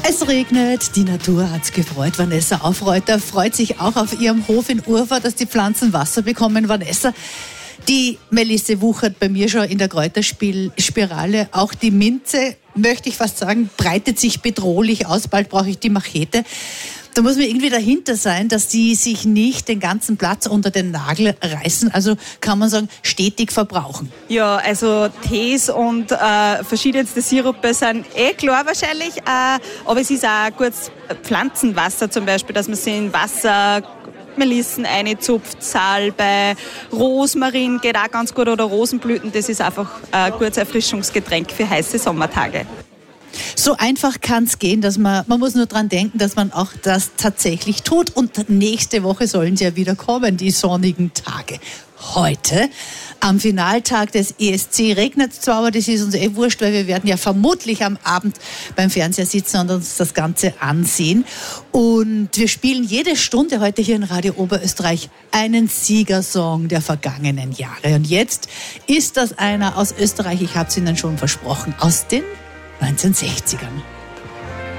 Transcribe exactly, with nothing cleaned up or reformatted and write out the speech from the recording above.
Es regnet, die Natur hat's gefreut. Vanessa Aufreuter freut sich auch auf ihrem Hof in Urfa, dass die Pflanzen Wasser bekommen. Vanessa, die Melisse wuchert bei mir schon in der Kräuterspirale. Auch die Minze, möchte ich fast sagen, breitet sich bedrohlich aus. Bald brauche ich die Machete. Da muss man irgendwie dahinter sein, dass die sich nicht den ganzen Platz unter den Nagel reißen. Also kann man sagen, stetig verbrauchen. Ja, also Tees und äh, verschiedenste Sirupe sind eh klar wahrscheinlich. Äh, aber es ist auch gutes Pflanzenwasser zum Beispiel, dass man sich in Wasser Melissen einzupft, Salbei, Rosmarin geht auch ganz gut oder Rosenblüten. Das ist einfach ein gutes Erfrischungsgetränk für heiße Sommertage. So einfach kann es gehen, dass man, man muss nur dran denken, dass man auch das tatsächlich tut. Und nächste Woche sollen sie ja wieder kommen, die sonnigen Tage. Heute, am Finaltag des E S C, regnet es zwar, aber das ist uns eh wurscht, weil wir werden ja vermutlich am Abend beim Fernseher sitzen und uns das Ganze ansehen. Und wir spielen jede Stunde heute hier in Radio Oberösterreich einen Siegersong der vergangenen Jahre. Und jetzt ist das einer aus Österreich, ich habe es Ihnen schon versprochen, aus den neunzehnhundertsechzigern.